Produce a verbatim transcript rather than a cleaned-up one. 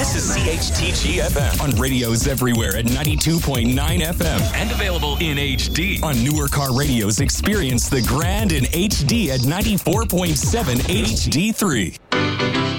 This is C H T G F M on radios everywhere at ninety-two point nine F M and available in H D. On newer car radios, experience the grand in H D at ninety-four point seven H D three.